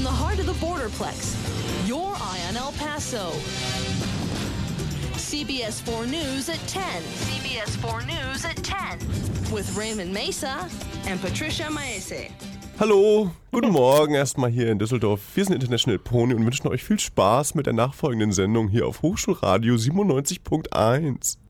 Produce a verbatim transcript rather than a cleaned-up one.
the heart of the Borderplex, your eye on El Paso. C B S four News at ten. C B S four News at ten. With Raymond Mesa and Patricia Maese. Hallo, guten Morgen erstmal hier in Düsseldorf. Wir sind International Pony und wünschen euch viel Spaß mit der nachfolgenden Sendung hier auf Hochschulradio siebenundneunzig Komma eins.